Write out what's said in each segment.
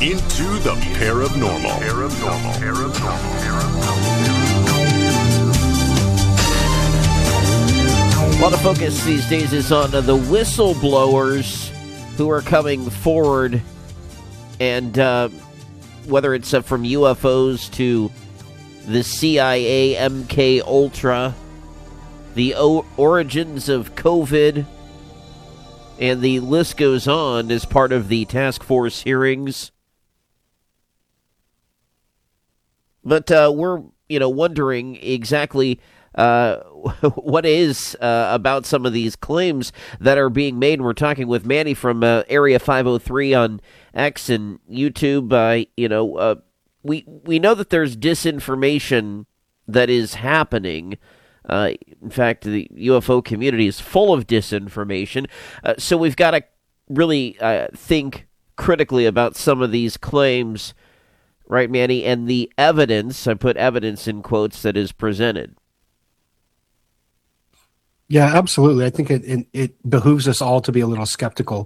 into the paranormal. A lot of focus these days is on the whistleblowers who are coming forward, and whether it's from UFOs to the CIA, MK Ultra, the origins of COVID, and the list goes on as part of the task force hearings. But we're, wondering exactly what is about some of these claims that are being made. And we're talking with Manny from Area 503 on X and YouTube. We know that there's disinformation that is happening. In fact, the UFO community is full of disinformation. So we've got to really think critically about some of these claims, right, Manny? And the evidence, I put evidence in quotes, that is presented. Yeah, absolutely. I think it behooves us all to be a little skeptical.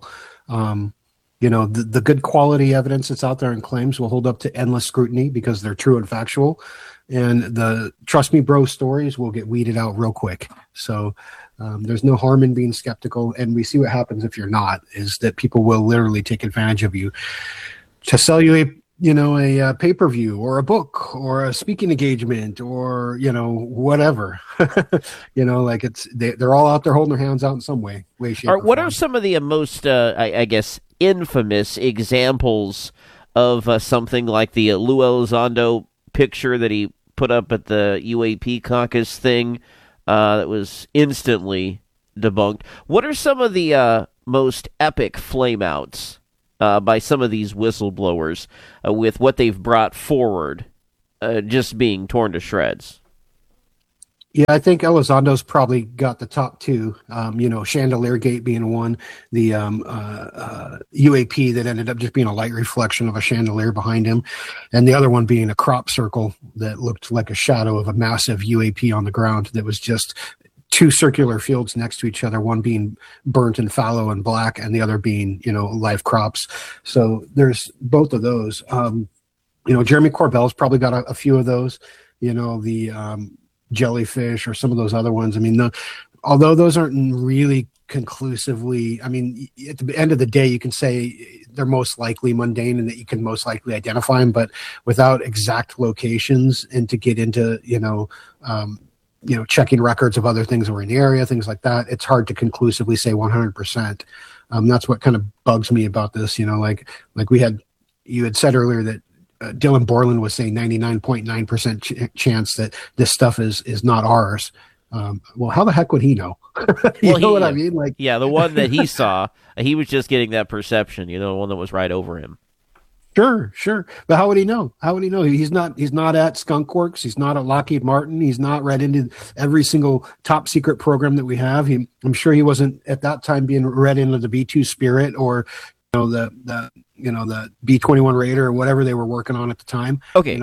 The good quality evidence that's out there and claims will hold up to endless scrutiny because they're true and factual. And the trust me, bro stories will get weeded out real quick. So there's no harm in being skeptical. And we see what happens if you're not, is that people will literally take advantage of you to sell you a pay-per-view or a book or a speaking engagement or, whatever. They're all out there holding their hands out in some way, shape, or what form. are some of the most, infamous examples of something like the Lou Elizondo picture that he put up at the UAP caucus thing that was instantly debunked? What are some of the most epic flameouts by some of these whistleblowers with what they've brought forward just being torn to shreds? Yeah, I think Elizondo's probably got the top two, Chandelier Gate being one, the UAP that ended up just being a light reflection of a chandelier behind him, and the other one being a crop circle that looked like a shadow of a massive UAP on the ground that was just two circular fields next to each other, one being burnt and fallow and black, and the other being, live crops. So there's both of those. Jeremy Corbell's probably got a few of those, the jellyfish or some of those other ones. I mean, although those aren't really conclusively, at the end of the day, you can say they're most likely mundane and that you can most likely identify them, but without exact locations and to get into, checking records of other things that were in the area, things like that, it's hard to conclusively say 100%. That's what kind of bugs me about this, you had said earlier that Dylan Borland was saying 99.9% chance that this stuff is not ours. Well, how the heck would he know? you know what I mean? The one that he saw, he was just getting that perception, the one that was right over him. Sure. But how would he know? He's not at Skunk Works. He's not at Lockheed Martin. He's not read into every single top secret program that we have. I'm sure he wasn't at that time being read into the B-2 Spirit or, the B-21 Raider or whatever they were working on at the time. Okay.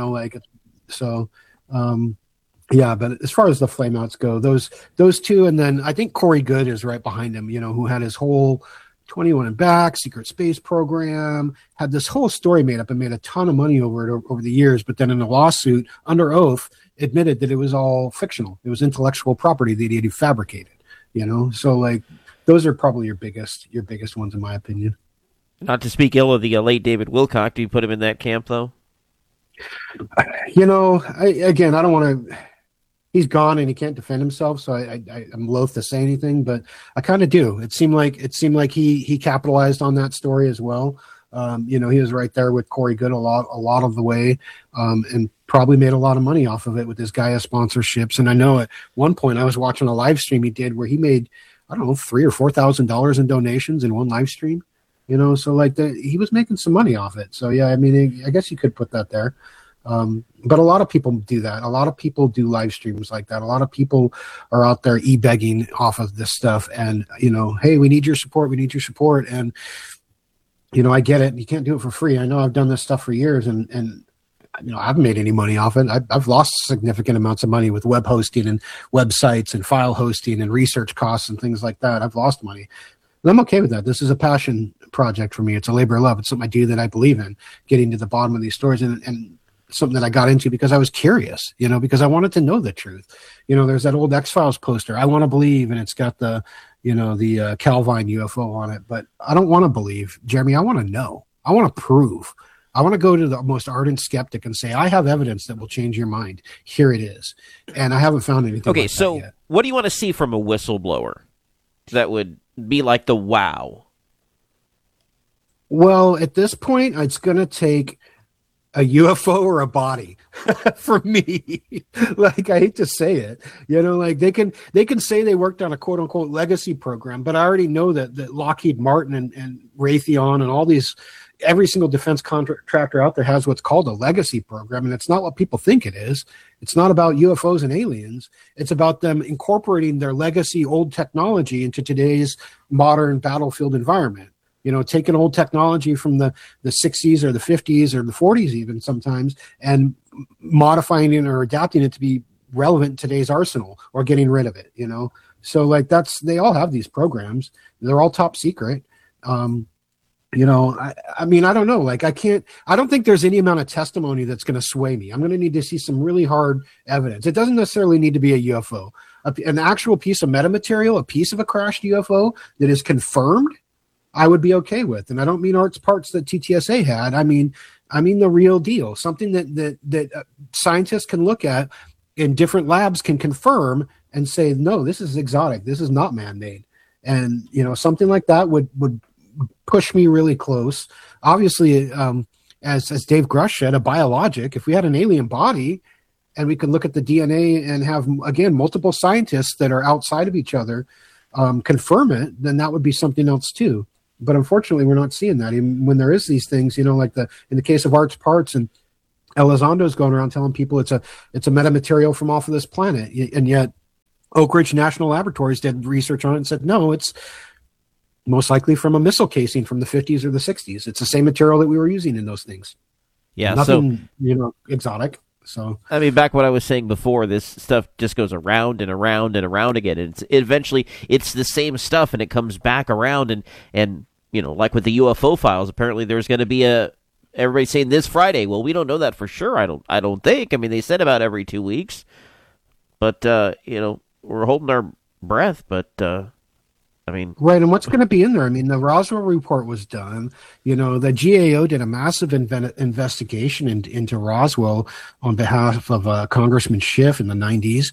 But as far as the flameouts go, those two, and then I think Corey Goode is right behind him, who had his whole 21 and Back secret space program, had this whole story made up and made a ton of money over it over the years, but then in a lawsuit under oath admitted that it was all fictional. It was intellectual property that he had fabricated, so those are probably your biggest ones in my opinion. Not to speak ill of the late David Wilcock. Do you put him in that camp, though? I don't want to. He's gone and he can't defend himself, so I'm loath to say anything. But I kind of do. It seemed like he capitalized on that story as well. He was right there with Corey Goode a lot of the way, and probably made a lot of money off of it with this Gaia sponsorships. And I know at one point I was watching a live stream he did where he made $3,000 or $4,000 in donations in one live stream. So he was making some money off it. So yeah, I guess you could put that there. But a lot of people do that. A lot of people do live streams like that. A lot of people are out there e-begging off of this stuff and, hey, we need your support. And, I get it. You can't do it for free. I know I've done this stuff for years and I haven't made any money off it. I've lost significant amounts of money with web hosting and websites and file hosting and research costs and things like that. I've lost money. And I'm okay with that. This is a passion project for me. It's a labor of love. It's something I do that I believe in, getting to the bottom of these stories, and something that I got into because I was curious, because I wanted to know the truth. There's that old X-Files poster, I want to believe, and it's got the Calvine UFO on it, but I don't want to believe, Jeremy. I want to know. I want to prove. I want to go to the most ardent skeptic and say, I have evidence that will change your mind. Here it is. And I haven't found anything. Okay, like so that yet. What do you want to see from a whistleblower that would be like the wow? Well, at this point, it's going to take a UFO or a body for me. Like, I hate to say it, like they can say they worked on a quote unquote legacy program, but I already know that Lockheed Martin and Raytheon and all these, every single defense contractor out there has what's called a legacy program. And it's not what people think it is. It's not about UFOs and aliens. It's about them incorporating their legacy old technology into today's modern battlefield environment. Taking old technology from the 60s or the 50s or the 40s even sometimes, and modifying it or adapting it to be relevant in today's arsenal, or getting rid of it, So like they all have these programs. They're all top secret. I mean, I don't know. Like I don't think there's any amount of testimony that's going to sway me. I'm going to need to see some really hard evidence. It doesn't necessarily need to be a UFO, an actual piece of metamaterial, a piece of a crashed UFO that is confirmed, I would be okay with. And I don't mean arts parts that TTSA had. I mean the real deal, something that scientists can look at in different labs, can confirm and say, no, this is exotic. This is not man-made. And, something like that would push me really close. Obviously, as Dave Grush said, a biologic, if we had an alien body and we could look at the DNA and have, again, multiple scientists that are outside of each other confirm it, then that would be something else too. But unfortunately, we're not seeing that. Even when there is these things, like in the case of Arts Parts, and Elizondo's going around telling people it's a metamaterial from off of this planet, and yet Oak Ridge National Laboratories did research on it and said, no, it's most likely from a missile casing from the 50s or the 60s. It's the same material that we were using in those things. Yeah, nothing, exotic. So I mean, back what I was saying before, this stuff just goes around and around and around again, and eventually it's the same stuff, and it comes back around, and like with the UFO files, apparently there's going to be everybody's saying this Friday. Well, we don't know that for sure. I don't think. I mean, they said about every 2 weeks, but we're holding our breath. But right. And what's going to be in there? I mean, the Roswell report was done. The GAO did a massive investigation into Roswell on behalf of Congressman Schiff in the 90s.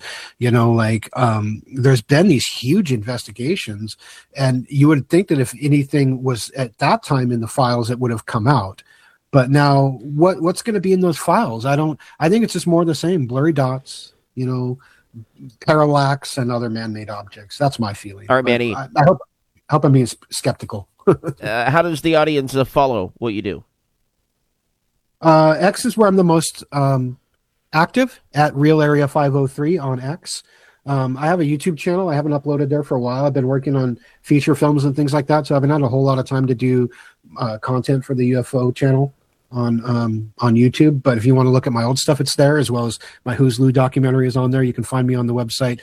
There's been these huge investigations, and you would think that if anything was at that time in the files, it would have come out. But now, what's going to be in those files? I think it's just more of the same: blurry dots, parallax, and other man-made objects. That's my feeling. All right, Manny. I hope I'm being skeptical. How does the audience follow what you do? X is where I'm the most active, at Real Area 503 on X. I have a YouTube channel. I haven't uploaded there for a while. I've been working on feature films and things like that, so I haven't had a whole lot of time to do content for the UFO channel on YouTube. But if you want to look at my old stuff, it's there, as well as my Who's Lou documentary is on there. You can find me on the website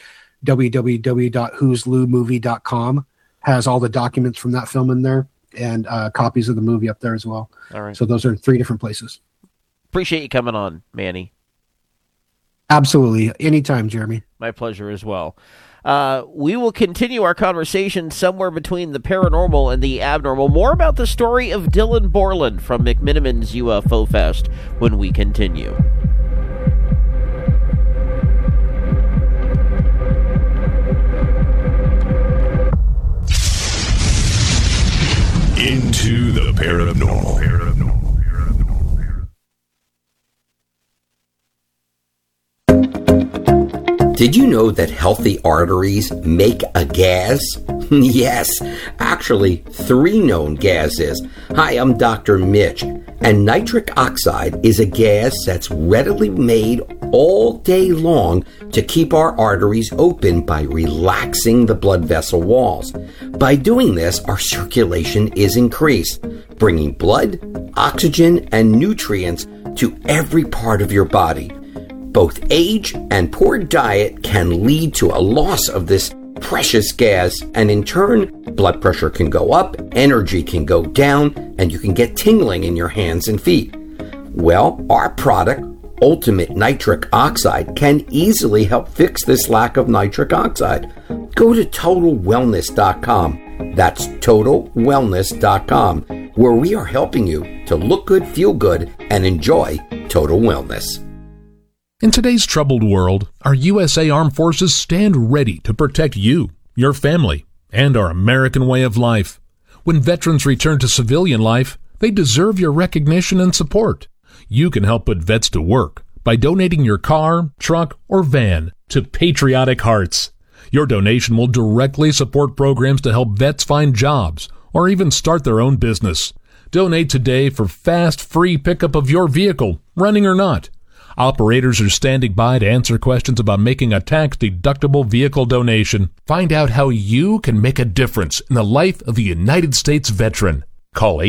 www.who'sloumovie.com. Has all the documents from that film in there, and copies of the movie up there as well. All right. So those are 3 different places. Appreciate you coming on, Manny. Absolutely. Anytime, Jeremy. My pleasure as well. We will continue our conversation somewhere between the paranormal and the abnormal. More about the story of Dylan Borland from McMiniman's UFO Fest when we continue. Into the paranormal. Did you know that healthy arteries make a gas? Yes, actually 3 known gases. Hi, I'm Dr. Mitch, and nitric oxide is a gas that's readily made all day long to keep our arteries open by relaxing the blood vessel walls. By doing this, our circulation is increased, bringing blood, oxygen, and nutrients to every part of your body. Both age and poor diet can lead to a loss of this precious gas, and in turn, blood pressure can go up, energy can go down, and you can get tingling in your hands and feet. Well, our product, Ultimate Nitric Oxide, can easily help fix this lack of nitric oxide. Go to TotalWellness.com. That's TotalWellness.com, where we are helping you to look good, feel good, and enjoy total wellness. In today's troubled world, our USA Armed Forces stand ready to protect you, your family, and our American way of life. When veterans return to civilian life, they deserve your recognition and support. You can help put vets to work by donating your car, truck, or van to Patriotic Hearts. Your donation will directly support programs to help vets find jobs or even start their own business. Donate today for fast, free pickup of your vehicle, running or not. Operators are standing by to answer questions about making a tax-deductible vehicle donation. Find out how you can make a difference in the life of a United States veteran. Call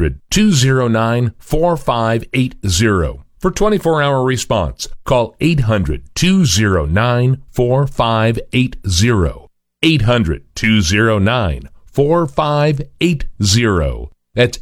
800-209-4580 for 24-hour response. Call 800-209-4580. 800-209-4580. That's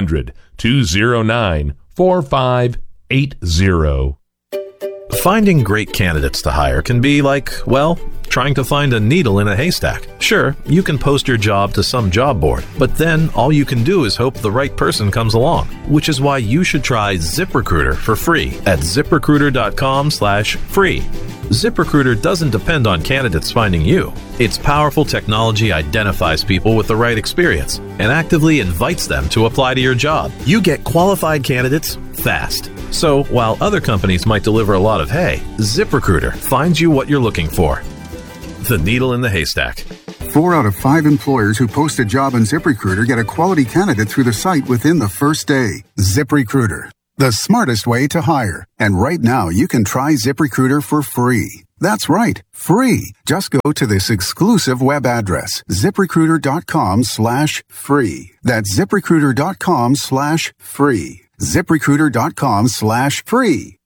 800-209-4580. Finding great candidates to hire can be like, well, trying to find a needle in a haystack. Sure, you can post your job to some job board, but then all you can do is hope the right person comes along, which is why you should try ZipRecruiter for free at ZipRecruiter.com/free. ZipRecruiter doesn't depend on candidates finding you. Its powerful technology identifies people with the right experience and actively invites them to apply to your job. You get qualified candidates fast. So while other companies might deliver a lot of hay, ZipRecruiter finds you what you're looking for. The needle in the haystack. 4 out of 5 employers who post a job on ZipRecruiter get a quality candidate through the site within the first day. ZipRecruiter, the smartest way to hire. And right now, you can try ZipRecruiter for free. That's right, free. Just go to this exclusive web address, ZipRecruiter.com/free. That's ZipRecruiter.com/free. ZipRecruiter.com/free.